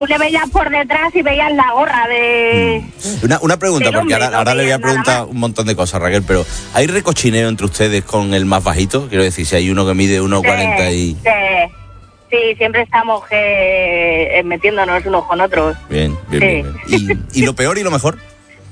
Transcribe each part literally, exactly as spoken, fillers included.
tú le veías por detrás y veías la gorra de... Una, una pregunta, del porque hombre, ahora, no ahora le voy a veías nada preguntar más. un montón de cosas, Raquel, pero ¿hay recochineo entre ustedes con el más bajito? Quiero decir, si hay uno que mide uno cuarenta y... Sí, sí, siempre estamos eh, metiéndonos unos con otros. Bien, bien, Sí. bien, bien. ¿Y, y lo peor y lo mejor?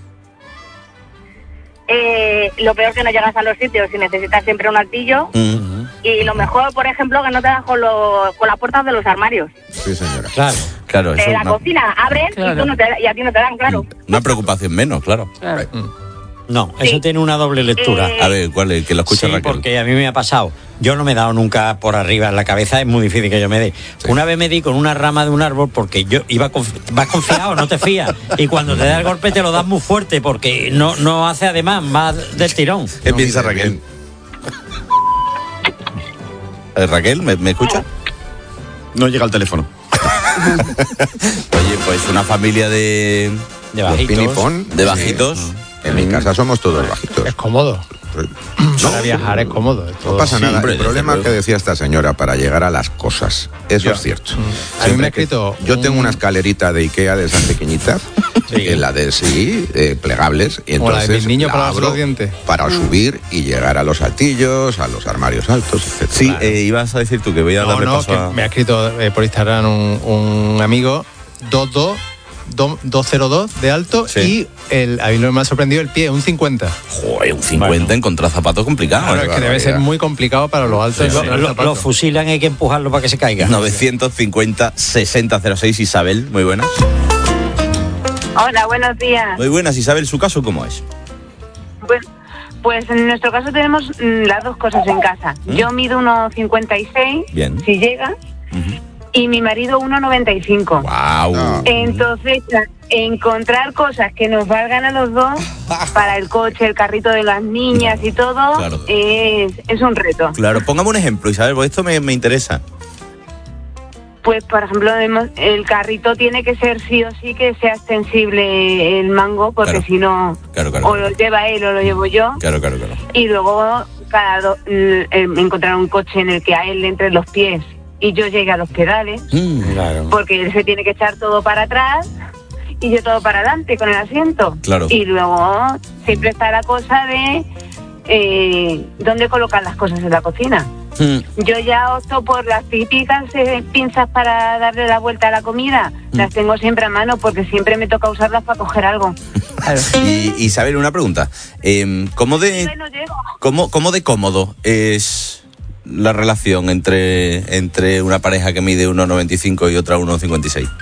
Eh, lo peor que no llegas a los sitios y necesitas siempre un altillo. Mm. Y lo mejor, por ejemplo, que no te das con, lo, con las puertas de los armarios. Sí, señora. Claro. Claro, eso De es la una, cocina abren Claro. y, tú no te, y a ti no te dan, claro. una preocupación menos, claro. Claro. No, eso Sí. tiene una doble lectura. Eh, A ver, ¿cuál es? Que lo escucha Sí, Raquel. porque a mí me ha pasado. Yo no me he dado nunca por arriba en la cabeza, es muy difícil que yo me dé. Una vez me di con una rama de un árbol porque yo iba confi- vas confiado, no te fías. Y cuando te da el golpe te lo das muy fuerte porque no, no hace además más del tirón. ¿Qué No piensa mide Raquel? bien. Eh, Raquel, ¿me, me escucha? No llega el teléfono. Oye, pues una familia de, De Los bajitos. pinipón, de bajitos. sí. En mi casa somos todos bajitos. Es cómodo. Para viajar es cómodo. es No todo. pasa Sí, nada. hombre, El desde problema luego. que decía esta señora para llegar a las cosas, eso Ya. es cierto. A mí me Siempre ha que- escrito Yo un- tengo una escalerita de Ikea de esas pequeñitas, Sí. que la de sí, eh, plegables, y Como la de entonces mis niños la para lavarse abro los dientes. para subir y llegar a los altillos, a los armarios altos, etcétera. Sí, eh, ibas a decir tú que voy a No, darle no, paso que a... me ha escrito eh, por Instagram un, un amigo dos dos dos cero dos de alto Sí. y el, a mí lo que me ha sorprendido el pie, un cincuenta. Joder, un cincuenta Bueno. encontrar zapatos complicado. Claro, ¿eh? es que debe ser muy complicado para los altos. Lo, el lo- zapato. lo fusilan, hay que empujarlo para que se caiga. novecientos cincuenta sesenta cero seis. Isabel, muy buenas. Hola, buenos días. Muy buenas, Isabel, ¿su caso cómo es? Pues, pues en nuestro caso tenemos mm, las dos cosas en casa. Yo mido uno cincuenta y seis, Bien. si llega, y mi marido uno noventa y cinco. ¡Wow! No. Entonces, la- encontrar cosas que nos valgan a los dos para el coche, el carrito de las niñas y todo, Claro. es, es un reto. Claro, póngame un ejemplo, Isabel, porque esto me, me interesa. Pues, por ejemplo, hemos- el carrito tiene que ser sí o sí que sea extensible el mango, porque Claro. si no, Claro, claro. o lo lleva él o lo llevo yo. Claro, claro, claro. Y luego cada do- mm, eh, encontrar un coche en el que a él le entre los pies y yo llegue a los pedales, Mm, Claro. porque él se tiene que echar todo para atrás y yo todo para adelante con el asiento. Claro. Y luego siempre está la cosa de eh, dónde colocar las cosas en la cocina. mm. Yo ya opto por las típicas eh, pinzas para darle la vuelta a la comida. Las tengo siempre a mano porque siempre me toca usarlas para coger algo. Y Isabel, una pregunta. Eh, ¿cómo, de, No llego. cómo, ¿Cómo de cómodo es la relación entre, entre una pareja que mide uno noventa y cinco y otra uno cincuenta y seis?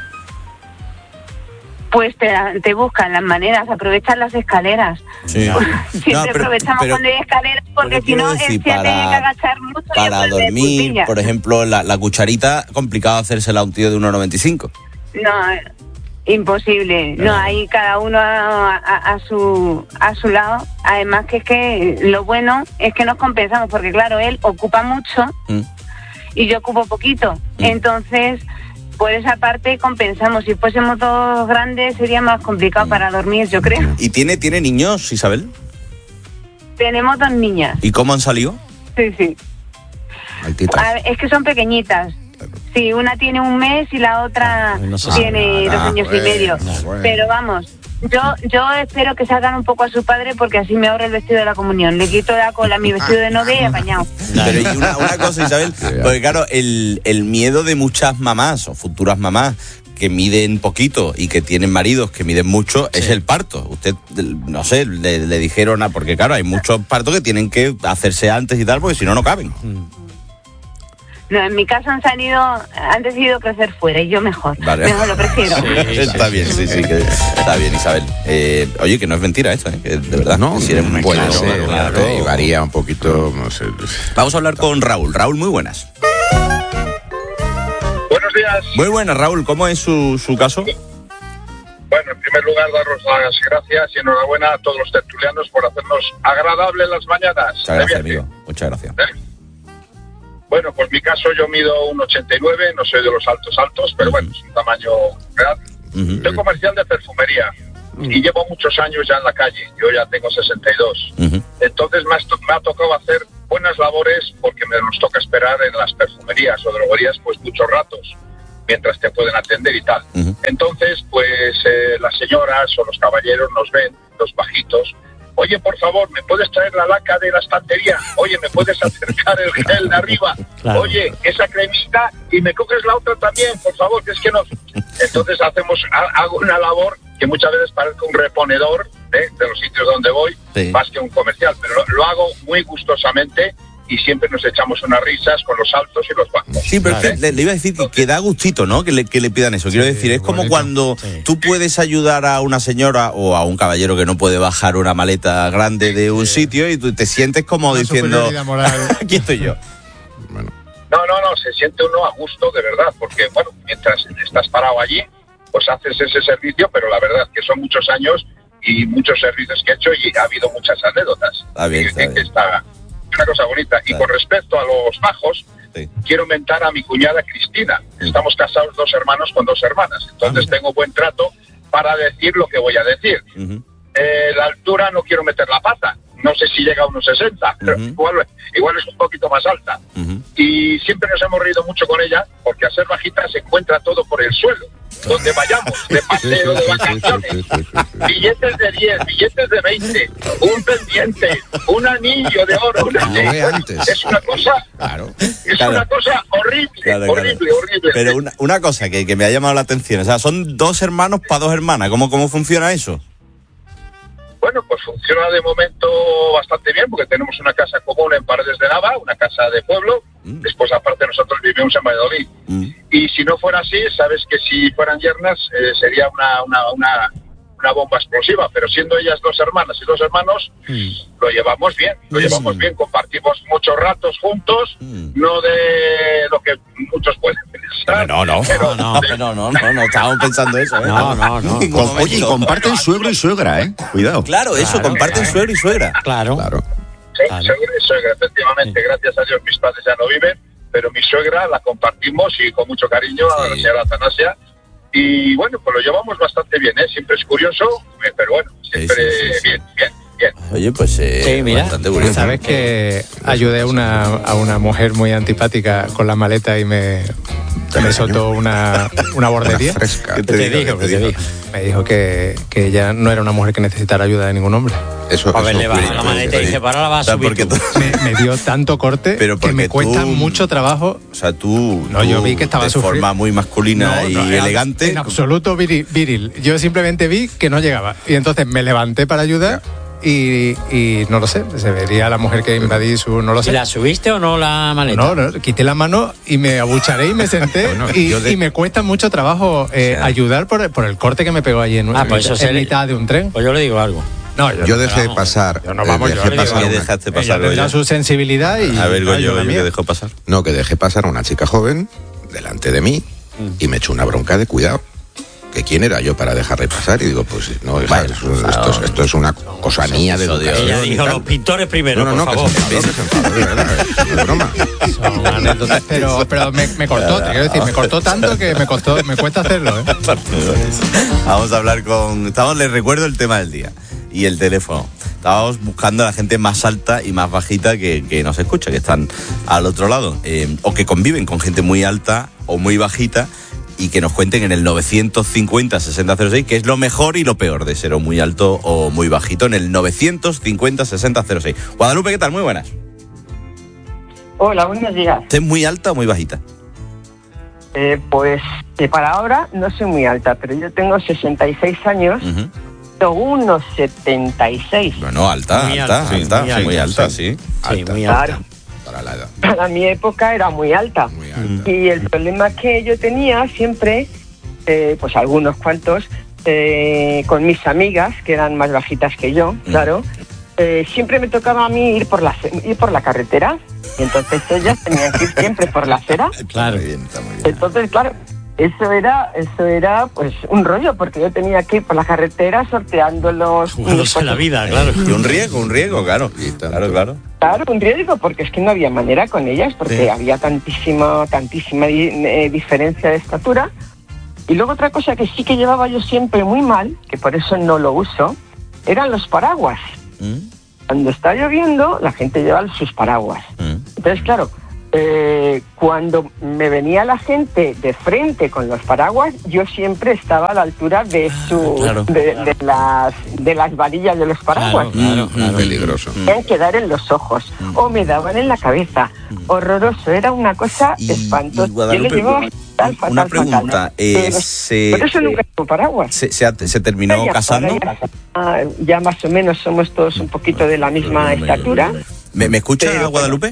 Pues te, te buscan las maneras, aprovechan las escaleras. Sí. Siempre No, pero- aprovechamos pero- cuando hay escaleras porque pero si quiero no decir, él se para- tiene que agachar mucho y Para después de dormir, puntilla. por ejemplo, la, la cucharita, complicado hacérsela a un tío de uno noventa y cinco. No, eh, imposible. No, ahí cada uno a, a- a su a su lado. Además que es que lo bueno es que nos compensamos porque claro, él ocupa mucho Mm. y yo ocupo poquito. Mm. Entonces, por esa parte compensamos. Si fuésemos dos grandes sería más complicado para dormir, yo creo. ¿Y tiene, tiene niños, Isabel? Tenemos dos niñas. ¿Y cómo han salido? Sí, sí. Altitas. A ver, es que son pequeñitas. Sí, una tiene un mes y la otra Ah, no sé si- tiene nada, dos años bueno, y medio. bueno. Pero vamos, yo yo espero que salgan un poco a su padre porque así me ahorro el vestido de la comunión. Le quito la cola a mi vestido de novia y apañado. Pero y una, una cosa, Isabel, porque claro, el, el miedo de muchas mamás o futuras mamás que miden poquito y que tienen maridos que miden mucho es el parto. Usted, no sé, le, le dijeron, a, porque claro, hay muchos partos que tienen que hacerse antes y tal, porque si no, no caben. No, en mi caso han salido, han decidido crecer fuera y yo mejor. Vale. Mejor lo prefiero. Está bien, sí, sí, que está bien, Isabel. Eh, oye, que no es mentira esto, ¿eh? Que de verdad, No, que si eres muy puede claro, ser, claro. claro, y varía un poquito, no sé. Vamos a hablar con Raúl. Raúl, muy buenas. Buenos días. Muy buenas, Raúl. ¿Cómo es su, su caso? Bueno, en primer lugar, daros las gracias y enhorabuena a todos los tertulianos por hacernos agradables las mañanas. Muchas gracias, De viaje. amigo. Muchas gracias. ¿Eh? Bueno, pues mi caso, yo mido uno ochenta y nueve, no soy de los altos altos, pero bueno, es un tamaño real. Ujú. Soy comercial de perfumería y llevo muchos años ya en la calle. Yo ya tengo sesenta y dos. Ujú. Entonces me, has to- me ha tocado hacer buenas labores porque me nos toca esperar en las perfumerías o droguerías pues muchos ratos. mientras te pueden atender y tal. Uh-huh. Entonces, pues eh, las señoras o los caballeros nos ven, los bajitos. Oye, por favor, ¿me puedes traer la laca de la estantería? Oye, ¿me puedes acercar el gel de arriba? Claro. Oye, esa cremita, y me coges la otra también, por favor, que es que no... Entonces hacemos, hago una labor que muchas veces parece un reponedor ¿eh? de los sitios donde voy, sí. más que un comercial, pero lo, lo hago muy gustosamente y siempre nos echamos unas risas con los altos y los bajos. Sí, pero ¿eh? le, le iba a decir que, que da gustito, ¿no? Que le, que le pidan eso. Quiero sí, decir, es como bonito. Cuando sí. tú puedes ayudar a una señora o a un caballero que no puede bajar una maleta grande de un sí. sitio y tú te sientes como una diciendo, aquí estoy yo. Bueno. No, no, no, se siente uno a gusto, de verdad, porque, bueno, mientras estás parado allí, pues haces ese servicio, pero la verdad que son muchos años y muchos servicios que he hecho y ha habido muchas anécdotas. Está bien, está que, bien. Que está una cosa bonita. Y con respecto a los bajos, sí. quiero mentar a mi cuñada Cristina. Sí. Estamos casados dos hermanos con dos hermanas, entonces ah, tengo buen trato para decir lo que voy a decir. Uh-huh. Eh, la altura no quiero meter la pata. No sé si llega a unos sesenta, uh-huh. pero igual, igual es un poquito más alta. Uh-huh. Y siempre nos hemos reído mucho con ella, porque al ser bajita se encuentra todo por el suelo. Donde vayamos, de paseo, de vacaciones, billetes de diez, billetes de veinte, un pendiente, un anillo de oro, una no, es una cosa, claro, es claro. una cosa horrible, claro, horrible, claro. horrible. Pero una, una cosa que, que me ha llamado la atención, o sea, son dos hermanos para dos hermanas, ¿cómo, cómo funciona eso? Bueno, pues funciona de momento bastante bien, porque tenemos una casa común en Paredes de Nava, una casa de pueblo, mm. después aparte nosotros vivimos en Valladolid. Mm. Y si no fuera así, sabes que si fueran yernas eh, sería una, una, una, una bomba explosiva, pero siendo ellas dos hermanas y dos hermanos, mm. lo llevamos bien, lo mm. llevamos bien, compartimos muchos ratos juntos, mm. no de lo que muchos pueden pensar. No, no, pero no, de... no, no, no, no, estábamos pensando eso, ¿eh? No, no, no. Con, oye, y comparten bueno, suegro y suegra, ¿eh? Cuidado. Claro, eso, claro, comparten claro. suegro y suegra. Claro. Claro. Sí, claro. suegro y suegra, efectivamente, sí. gracias a Dios mis padres ya no viven, pero mi suegra la compartimos y con mucho cariño sí. a la señora Atanasia. Y bueno, pues lo llevamos bastante bien, ¿eh? Siempre es curioso, pero bueno, siempre sí, sí, sí, sí. bien, bien, bien. Oye, pues eh, sí, mira, bastante curioso. ¿Sabes que ayudé a una, a una mujer muy antipática con la maleta y me, me soltó una, una bordería? Una fresca. ¿Qué te, ¿Qué te dijo? ¿Qué te dijo? Me dijo que, que ella no era una mujer que necesitara ayuda de ningún hombre. Eso, a ver, eso le baja la maleta y dice, para la vas a subir tú. Me, me dio tanto corte pero que me cuesta tú, mucho trabajo. O sea, tú, no, tú yo vi que estaba de sufriendo. forma muy masculina no, y no, elegante. En absoluto viril, viril. Yo simplemente vi que no llegaba. Y entonces me levanté para ayudar. Y, y no lo sé, se vería la mujer que invadí su... no lo sé. ¿Y la subiste o no la maleta? No, no, quité la mano y me abucharé y me senté bueno, y, de... y me cuesta mucho trabajo eh, o sea, ayudar por, por el corte que me pegó allí en, ah, pues en, eso en mitad de un tren. Pues yo le digo algo. No, yo, yo dejé vamos, pasar. Yo no vamos, dejé yo pasar ¿Qué dejaste pasar? Ella tendrá su sensibilidad y... A ver, Goyo, yo ¿qué dejó pasar? No, que dejé pasar a una chica joven delante de mí mm. y me echó una bronca de cuidado. ¿Que quién era yo para dejarle pasar? Y digo, pues no, hija, bueno, esto, no, esto, esto es una cosa mía de educación. Ella dijo, los pintores primero, no, no, por no, favor. Que se enfadó, de verdad, no es broma. Son anécdotas, pero, pero me, me cortó, te quiero decir, me cortó tanto que me costó, me cuesta hacerlo, ¿eh? Vamos a hablar con... Estamos, les recuerdo el tema del día y el teléfono. Estábamos buscando a la gente más alta y más bajita que, que nos escucha, que están al otro lado, eh, o que conviven con gente muy alta o muy bajita, y que nos cuenten en el novecientos cincuenta sesenta cero seis qué es lo mejor y lo peor de ser o muy alto o muy bajito, en el novecientos cincuenta sesenta cero seis. Guadalupe, ¿qué tal? Muy buenas. Hola, buenos días. ¿Usted es muy alta o muy bajita? Eh, pues que para ahora no soy muy alta, pero yo tengo sesenta y seis años, uh-huh. tengo unos setenta y seis. Bueno, alta, muy alta, alta, sí, alta, muy sí, muy alta, alta, sí. Sí, alta. muy alta. Claro. Para la edad. Para mi época era muy alta. Muy alta. Y el problema que yo tenía siempre, eh, pues algunos cuantos, eh, con mis amigas, que eran más bajitas que yo, mm. claro, eh, siempre me tocaba a mí ir por la ir por la carretera, y entonces ellas tenían que ir siempre por la acera. Claro. Está muy bien, está muy bien. Entonces, claro, eso era, eso era pues un rollo, porque yo tenía que ir por la carretera sorteando los... Jugándose la vida, claro. Y un riesgo, un riesgo, claro. Claro, claro. Claro, un riesgo, porque es que no había manera con ellas, porque sí. había tantísima, tantísima eh, diferencia de estatura. Y luego otra cosa que sí que llevaba yo siempre muy mal, que por eso no lo uso, eran los paraguas. ¿Mm? Cuando está lloviendo, la gente lleva sus paraguas. ¿Mm? Entonces, claro, Eh, cuando me venía la gente de frente con los paraguas, yo siempre estaba a la altura de su Claro. de, de las de las varillas de los paraguas. Claro, claro, claro. Peligroso. Me tenían que dar en los ojos o me daban en la cabeza. Horroroso, era una cosa Y- espantosa. y Guadalupe, yo le llevaba fatal, fatal, una fatal. pregunta, eh, Pero, se- por eso nunca tuvo paraguas. ¿Se, se, ha- se terminó Ya, casando? ahora Ya, ah, ya más o menos somos todos un poquito de la misma estatura. ¿Me, me escucha, Pero- Guadalupe?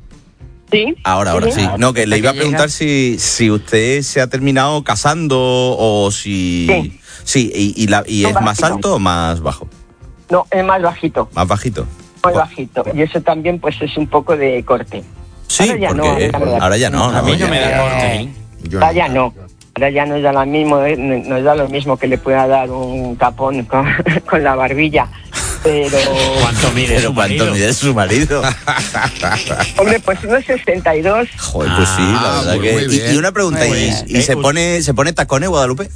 Sí. Ahora, ahora sí. No, que le iba a preguntar si, si usted se ha terminado casando o si... Sí. Sí, y, y, la, y No, es más bajito. alto o más bajo. No, es más bajito, Más bajito. más bajito. Y eso también pues es un poco de corte. Sí, Ahora ya no, porque ahora ya no. ahora ya no. A mí no ya- me da corte, ¿eh? Yo Ahora ya no. Ahora ya no da lo mismo, eh, no no da lo mismo que le pueda dar un tapón con, con la barbilla. Pero, ¿Cuánto mide Pero su ¿cuánto marido? mide su marido? hombre, pues uno es sesenta y dos. Joder, pues sí, la Ah, verdad pues que... muy Y, bien. y una pregunta, Muy ¿y, bien. y se Eh, pone se pone tacones, Guadalupe?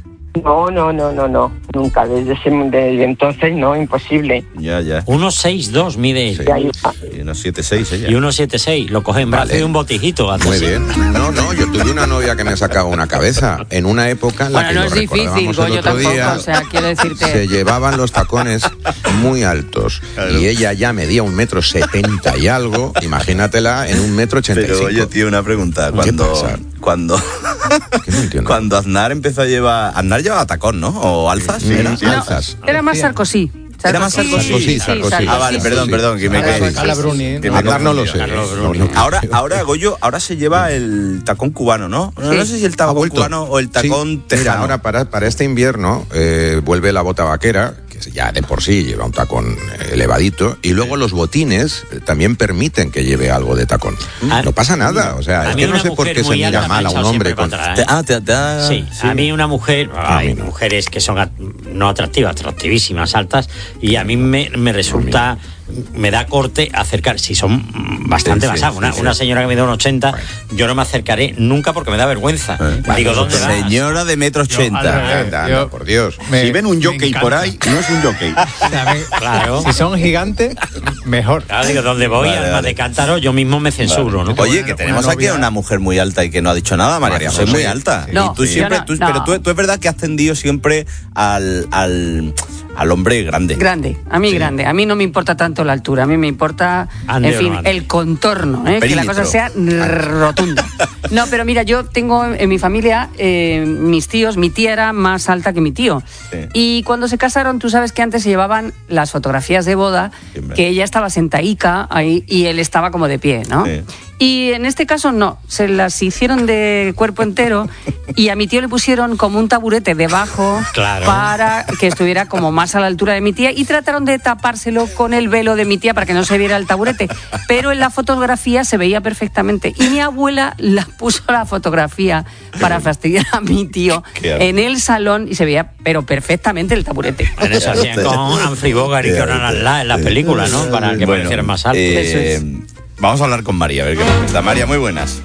No, no, no, no, no. Nunca. Desde, ese, desde entonces, no, imposible. Ya, ya. uno seis dos mide él. Y ahí va. Y unos siete seis ella. Y uno siete seis, lo coge en brazo Vale. y un botijito. hace Muy así. bien. No, no, yo tuve una novia que me sacaba una cabeza en una época en la Bueno, que no lo es difícil, recordábamos el Goyo otro tampoco, día, o sea, quiero decirte... se llevaban los tacones muy altos y ella ya medía un metro setenta y algo, imagínatela en un metro ochenta y Pero cinco. oye, tío, una pregunta. ¿Qué Cuando, pasa? cuando, Que no entiendo. cuando Aznar empezó a llevar... Aznar llevaba tacón, ¿no? ¿O alzas? Mm, ¿Era? sí, alzas. Era más Sarkozy. Era más Sarkozy. Sí, Sarkozy. Ah, vale, perdón, perdón, que me Sarkozy. quedé. Carla Bruni. Que me Aznar no lo sé. Carlos ¿eh? Bruni. No, no. Ahora, ahora, Goyo, ahora se lleva el tacón cubano, ¿no? No, no sé si el ¿Ha tacón vuelto? cubano o el tacón Sí, tejano. mira, ahora para, para este invierno eh, vuelve la bota vaquera, que ya de por sí lleva un tacón eh, elevadito, y luego los botines eh, también permiten que lleve algo de tacón. A- No pasa nada, o sea, a es mí que no una sé por mujer qué se muy mira alta me ha mal a un echado hombre siempre con... para atrás, Te- ¿eh? ah, te, te ha- Sí, a mí una mujer, hay mí no. mujeres que son at- no atractivas, atractivísimas, altas, y a mí me, me resulta, me da corte acercar, si son mm, bastante Sí, más sí, altas. Una, sí, sí. una señora que me da un ochenta, yo no me acercaré nunca porque me da vergüenza. Eh, Digo, ¿dónde vas? Señora de metro Yo, al ochenta. revés. Anda, anda, Yo- por Dios. Me- Si ven un me jockey encanta. por ahí, no es un jockey. O sea, me- Claro. Si son gigantes, mejor. Claro, digo, donde voy, Vale, alma vale. de cántaro, yo mismo me censuro, ¿no? Oye, Una- que tenemos una aquí a novia- una mujer muy alta y que no ha dicho nada, María María José, es muy José. alta. No, y tú sí. siempre, yo no- tú- no. pero tú, tú es verdad que has tendido siempre al, al, al hombre grande. Grande, a mí Sí. grande. A mí no me importa tanto la altura, a mí me importa, Ande en o fin, no ande. el contorno, ¿eh? que la Perímetro. cosa sea rotunda. No, pero mira, yo tengo en mi familia, eh, mis tíos, mi tía era más alta que mi tío. Sí. Y cuando se casaron, tú sabes que antes se llevaban las fotografías de boda, Siempre. que ella estaba sentaica ahí y él estaba como de pie, ¿no? Sí. Y en este caso no, se las hicieron de cuerpo entero y a mi tío le pusieron como un taburete debajo Claro. para que estuviera como más a la altura de mi tía y trataron de tapárselo con el velo de mi tía para que no se viera el taburete, pero en la fotografía se veía perfectamente y mi abuela la puso la fotografía para fastidiar a mi tío Qué arte. en el salón y se veía pero perfectamente el taburete. En eso hacían con Humphrey Bogart y con Alan Ladd en las películas, ¿no? Para que Bueno, parecieran más altos. eh, Eso Vamos a hablar con María, a ver qué nos cuenta. María, muy buenas.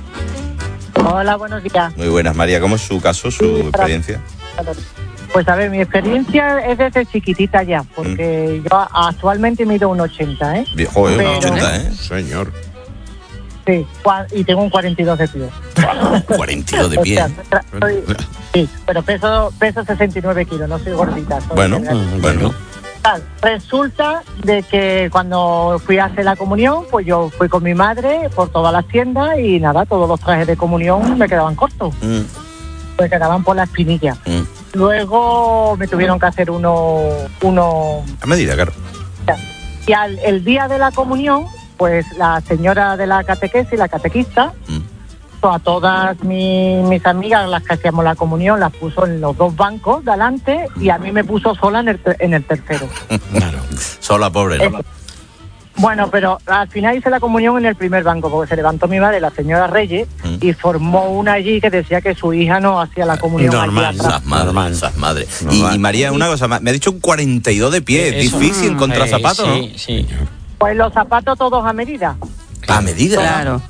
Hola, buenos días. Muy buenas, María. ¿Cómo es su caso, su experiencia? Pues a ver, mi experiencia es desde chiquitita ya, porque yo actualmente mido un ochenta, ¿eh? Bien, Joder, Pero- un ochenta, ¿eh? Señor. Sí, cua- y tengo un cuarenta y dos de pie. cuarenta y dos de O pie. sea, tra- soy- sí, pero peso, peso sesenta y nueve kilos, no soy gordita. soy Bueno, delgadita. bueno. Tal, Resulta de que cuando fui a hacer la comunión, pues yo fui con mi madre por todas las tiendas y nada, todos los trajes de comunión me quedaban cortos, Mm, me quedaban por la espinilla. mm. Luego me tuvieron que hacer uno, uno A medida, claro. y al el día de la comunión, pues la señora de la catequesis, la catequista, Mm. a todas mi- mis amigas, las que hacíamos la comunión, las puso en los dos bancos de adelante y a mí me puso sola en el, ter- en el tercero. Claro. Sola, pobre, ¿no? Eso. Bueno, pero al final hice la comunión en el primer banco porque se levantó mi madre, la señora Reyes, Mm. y formó una allí que decía que su hija no hacía la comunión allí Normal. atrás. Esas madres, Normal. esas madres. Y, Normal. y María, una cosa más. Me ha dicho un cuarenta y dos de pie. Eso. Difícil encontrar Eh, zapatos, Sí, sí. Pues los zapatos todos a medida. ¿no? A medida. Claro.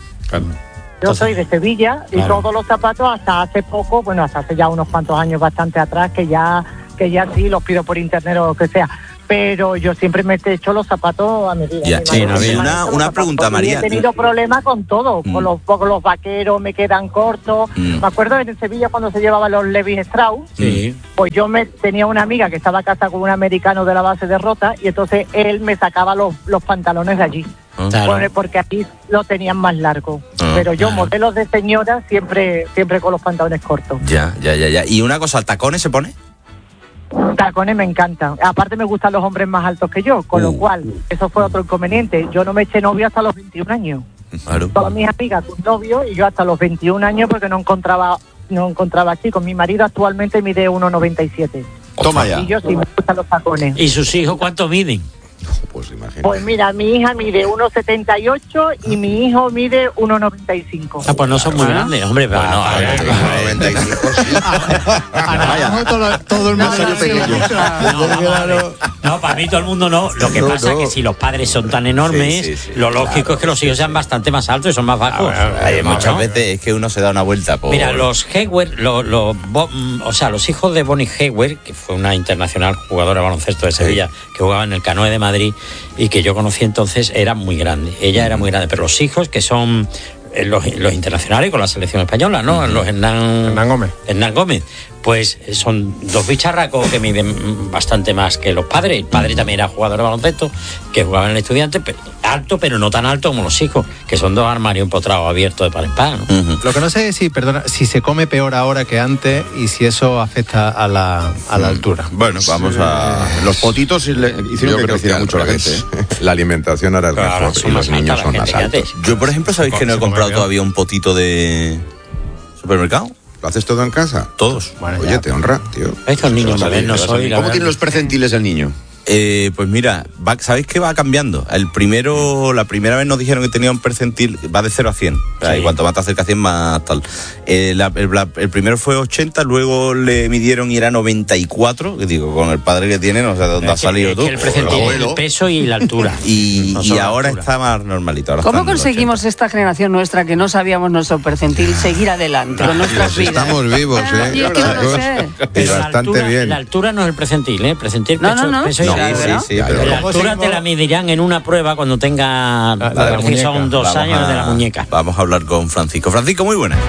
Yo soy de Sevilla y Claro. todos los zapatos hasta hace poco, bueno, hasta hace ya unos cuantos años bastante atrás, que ya que ya sí los pido por internet o lo que sea. pero yo siempre me he hecho los zapatos a medida. Ya, Mi madre sí, me una, hizo una los pregunta, zapatos, y María. he tenido problemas con todo, Mm. con, los, con los vaqueros me quedan cortos. Mm. Me acuerdo en Sevilla cuando se llevaban los Levi Strauss, Sí. pues yo me tenía una amiga que estaba casada con un americano de la base de Rota y entonces él me sacaba los, los pantalones de allí. Claro. Por- porque aquí lo tenían más largo. Ah, pero yo, claro. modelos de señora, siempre siempre con los pantalones cortos. Ya, ya, ya, ya. Y una cosa, ¿tacones se pone? Tacones me encantan. Aparte me gustan los hombres más altos que yo, con lo Uh. cual, eso fue otro inconveniente. Yo no me eché novio hasta los veintiún años. Claro. Todas mis amigas con novio y yo hasta los veintiún años porque no encontraba no encontraba chicos. Mi marido actualmente mide uno noventa y siete. Toma ya. Y yo sí me gustan los tacones. ¿Y sus hijos cuánto miden? Pues imagínate. Pues mira, mi hija mide uno setenta y ocho y mi hijo mide uno noventa y cinco. Ah, pues no son muy Ah. grandes, hombre. Pero no, a ver, noventa y cinco, sí. Ahora todo, todo el mundo Nazario pequeño. No, vamos a ver. No, para mí todo el mundo no. Lo que No, pasa es no. que si los padres son tan enormes, Sí, sí, sí, lo lógico es que los hijos sean bastante más altos y son más bajos. Hay ¿No? muchas veces es que uno se da una vuelta por... Mira, los Hayward, los, los Bo- mm, o sea, los hijos de Bonnie Hayward, que fue una internacional jugadora de baloncesto de Sevilla, que jugaba en el Canoe de Madrid y que yo conocí entonces, eran muy grandes. Ella era muy grande, pero los hijos, que son eh, los, los internacionales con la selección española, ¿no? Los Hernán, Hernán Gómez. Hernán Gómez. Pues eh, son dos bicharracos que miden bastante más que los padres. El padre también era jugador de baloncesto, que jugaba en el Estudiante, pero alto, pero no tan alto como los hijos, que son dos armarios empotrados abiertos de par en par, ¿no? Ujú. Lo que no sé es si, perdona, si se come peor ahora que antes y si eso afecta a la, a la altura. Bueno, vamos a. Los potitos le hicieron Yo que creo que creciera al mucho la revés. gente. ¿eh? La alimentación ahora es Claro, mejor son y más los niños alta son la más gente, altos. fíjate. Yo, por ejemplo, ¿sabéis que no he Se come comprado bien. todavía un potito de supermercado? ¿Lo haces todo en casa? Todos. Bueno, Oye, ya. te honra, tío. Estos niños modernos hoy, la ¿Cómo verdad. tienen los percentiles el niño? Eh, pues mira, va, ¿sabéis que va cambiando? El primero, la primera vez nos dijeron que tenía un percentil, va de cero a cien. O sea, Sí. y cuanto más te acerca a cien, más tal. Eh, la- el, la- el primero fue ochenta, luego le midieron y era noventa y cuatro. Que digo, con el padre que tiene, no sé de dónde Es has que- salido es tú. que el percentil es abuelo. el peso y la altura. Y, No y solo la ahora altura. está más normalito. ahora ¿Cómo está en el conseguimos esta generación nuestra que no sabíamos nuestro percentil seguir adelante con nuestras Pues vidas? estamos vivos, Ah, ¿eh? yo es que no lo sé. Y Pero la bastante altura, bien. la altura no es el percentil, ¿eh? El percentil No, peso, no, no. peso y No, la sí, altura. sí, sí, Ya, pero- ya, La ya. altura te la medirán en una prueba cuando tenga, La- la creo que muñeca. son dos Vamos años a- de la muñeca. Vamos a hablar con Francisco. Francisco, muy buenas.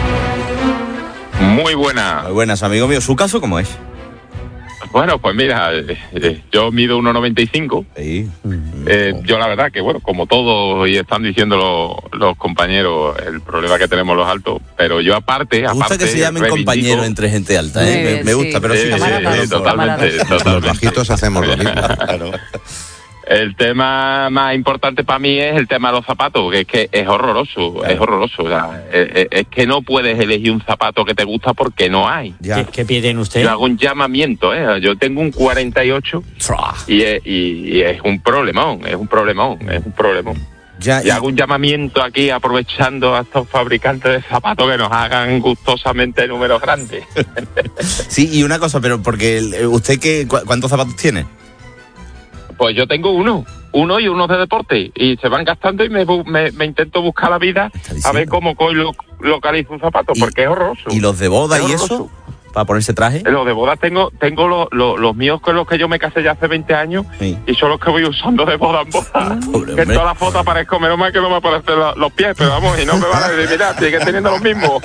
Muy buena. Muy buenas, amigo mío. ¿Su caso cómo es? Bueno, pues mira, eh, eh, yo mido uno noventa y cinco. Sí. Eh, yo la verdad que, bueno, como todos y están diciendo los, los compañeros, el problema que tenemos los altos, pero yo aparte, Me gusta aparte que se llamen reivindico- compañeros entre gente alta, ¿eh? Muy Me, bien, me gusta, sí. pero sí, Sí, sí, sí, Camaradas, sí, totalmente, camaradas. totalmente. Los bajitos hacemos lo mismo. Claro. El tema más importante para mí es el tema de los zapatos, que es que es horroroso, Claro. es horroroso. O sea, es, es- es que no puedes elegir un zapato que te gusta porque no hay. Ya. ¿Qué, qué pie tiene usted? Yo hago un llamamiento, ¿eh? Yo tengo un cuarenta y ocho Fra. y es, y, y es un problemón, es un problemón, es un problemón. Ya, Y hago un llamamiento aquí aprovechando a estos fabricantes de zapatos que nos hagan gustosamente números grandes. Sí, y una cosa, pero porque el- eh, usted qué, cu- ¿cuántos zapatos tiene? Pues yo tengo uno, uno y uno de deporte, y se van gastando y me, bu- me, me intento buscar la vida Está a diciendo. ver cómo cojo lo, localizo un zapato, Y- porque es horroroso. ¿Y los de boda Es y horroroso. eso? ¿Para ponerse traje? Los de boda tengo tengo los, los, los míos con los que yo me casé ya hace veinte años Sí. y son los que voy usando de boda en boda. Pobre Que en hombre. todas las fotos aparezco, menos mal que no me aparecen los, los pies, pero vamos, y no me van a decir, mira, sigue teniendo los mismos.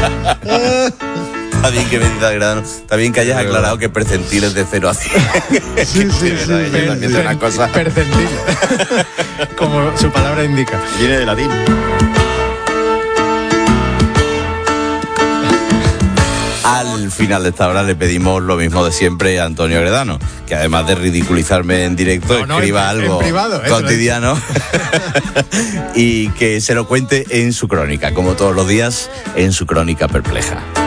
Está bien que me diga grano. Está bien que hayas aclarado que percentiles de cero a cien. Sí, sí, sí. Yo también tengo una cosa. Percentil. Como su palabra indica. Viene de latín. Al final de esta hora le pedimos lo mismo de siempre a Antonio Gredano, que además de ridiculizarme en directo, No, no, escriba en- en algo privado, eso cotidiano y que se lo cuente en su crónica, como todos los días, en su crónica perpleja.